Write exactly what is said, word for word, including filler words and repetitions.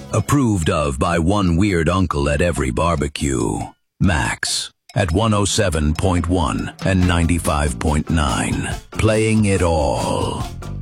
Approved of by one weird uncle at every barbecue. Max at one oh seven point one and ninety-five point nine. Playing it all.